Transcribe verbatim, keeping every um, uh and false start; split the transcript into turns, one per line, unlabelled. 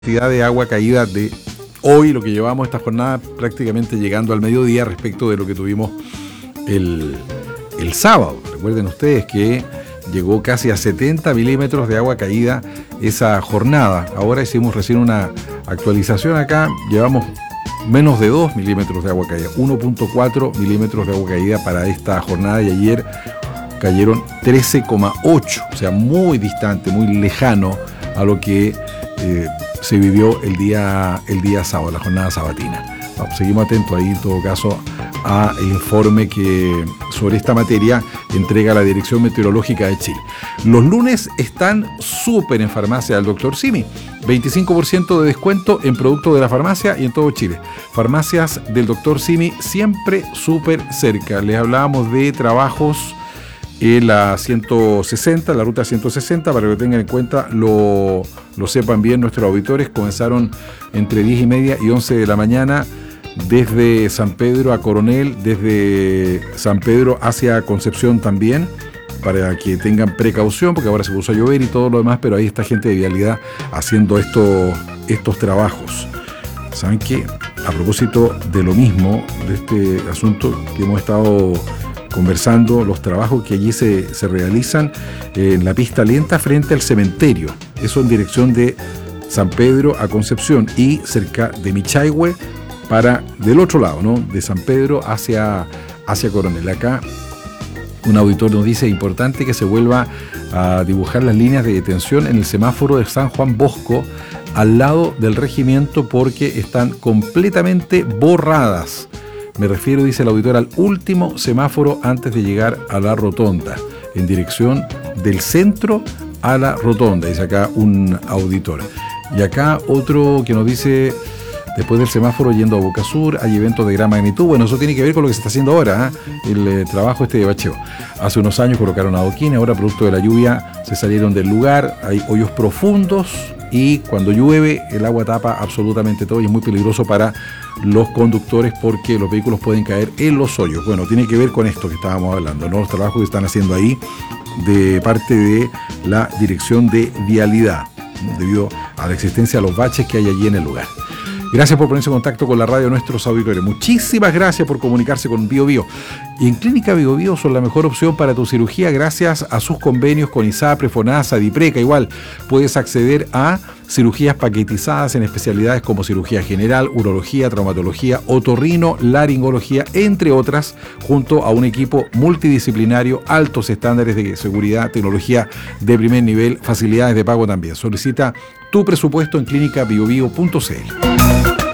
cantidad de agua caída de hoy, lo que llevamos esta jornada prácticamente llegando al mediodía respecto de lo que tuvimos el, el sábado. Recuerden ustedes que llegó casi a setenta milímetros de agua caída esa jornada. Ahora hicimos recién una actualización acá, llevamos menos de dos milímetros de agua caída, uno punto cuatro milímetros de agua caída para esta jornada, y ayer cayeron trece coma ocho, o sea, muy distante, muy lejano a lo que eh, se vivió el día, el día sábado, la jornada sabatina. Vamos, seguimos atentos ahí en todo caso al informe que sobre esta materia entrega la Dirección Meteorológica de Chile. Los lunes están súper en farmacia del doctor Simi. veinticinco por ciento de descuento en productos de la farmacia y en todo Chile. Farmacias del doctor Simi siempre súper cerca. Les hablábamos de trabajos en la ciento sesenta, la ruta ciento sesenta, para que lo tengan en cuenta, lo, lo sepan bien nuestros auditores. Comenzaron entre diez y media y once de la mañana desde San Pedro a Coronel, desde San Pedro hacia Concepción también, para que tengan precaución, porque ahora se puso a llover y todo lo demás, pero ahí está gente de vialidad haciendo estos, estos trabajos. ¿Saben qué? A propósito de lo mismo, de este asunto que hemos estado conversando, los trabajos que allí se, se realizan en la pista lenta frente al cementerio, eso en dirección de San Pedro a Concepción y cerca de Michaihue, para del otro lado, ¿no? De San Pedro hacia, hacia Coronel. Acá un auditor nos dice: importante que se vuelva a dibujar las líneas de detención en el semáforo de San Juan Bosco al lado del regimiento, porque están completamente borradas. Me refiero, dice el auditor, al último semáforo antes de llegar a la rotonda, en dirección del centro a la rotonda, dice acá un auditor. Y acá otro que nos dice: después del semáforo yendo a Boca Sur hay eventos de gran magnitud. Bueno, eso tiene que ver con lo que se está haciendo ahora, ¿eh? el eh, trabajo este de bacheo. Hace unos años colocaron adoquines, ahora producto de la lluvia se salieron del lugar, hay hoyos profundos y cuando llueve el agua tapa absolutamente todo y es muy peligroso para los conductores porque los vehículos pueden caer en los hoyos. Bueno, tiene que ver con esto que estábamos hablando, ¿no? Los trabajos que están haciendo ahí de parte de la Dirección de Vialidad, debido a la existencia de los baches que hay allí en el lugar. Gracias por ponerse en contacto con la radio de nuestros auditores. Muchísimas gracias por comunicarse con Bio Bio. Y en Clínica Bio Bio son la mejor opción para tu cirugía gracias a sus convenios con ISAPRE, FONASA, DIPRECA. Igual puedes acceder a cirugías paquetizadas en especialidades como cirugía general, urología, traumatología, otorrino, laringología, entre otras, junto a un equipo multidisciplinario, altos estándares de seguridad, tecnología de primer nivel, facilidades de pago también. Solicita tu presupuesto en clínica bio bio punto c l.